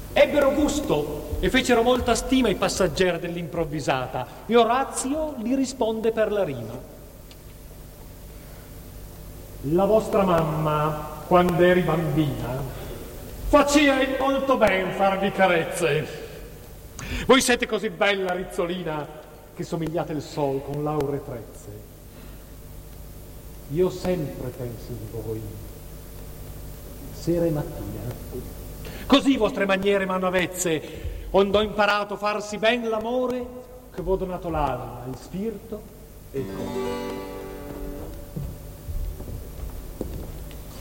Ebbero gusto e fecero molta stima i passeggeri dell'improvvisata, e Orazio li risponde per la rima. La vostra mamma, quando eri bambina, faceva molto ben farvi carezze. Voi siete così bella, rizzolina, che somigliate il sol con l'aure trezze. Io sempre penso di voi, sera e mattina. Così vostre maniere m'hanno avezze, onde ho imparato farsi ben l'amore, che v'ho donato l'anima, il spirito e il cuore.